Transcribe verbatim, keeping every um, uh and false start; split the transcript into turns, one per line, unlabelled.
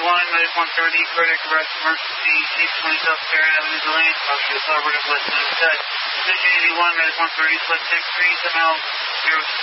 eighty-one, minus one thirty, cardiac arrest, emergency, east twenty South Fair Avenue, Delaney, Oscar, collaborative, west, touch. Position eighty-one, minus one thirty, split six three, somehow, zero